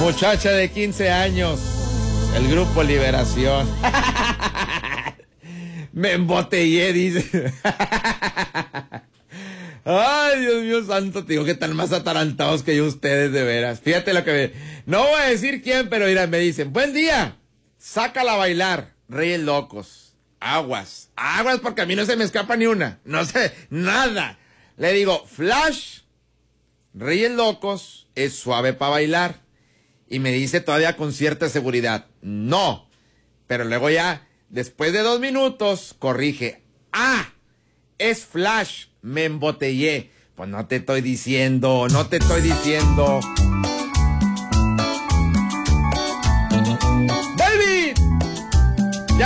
Muchacha de 15 años, el grupo Liberación. Me embotellé, dice. Ay, Dios mío santo, te digo que están más atarantados que yo ustedes, de veras. Fíjate lo que me... No voy a decir quién, pero mira, me dicen, buen día, sácala a bailar, Reyes Locos. Aguas, aguas, porque a mí no se me escapa ni una, no sé, nada. Le digo, Flash, Reyes Locos, es suave para bailar. Y me dice todavía con cierta seguridad, no. Pero luego ya, después de 2 minutos, corrige, es Flash, me embotellé. Pues no te estoy diciendo,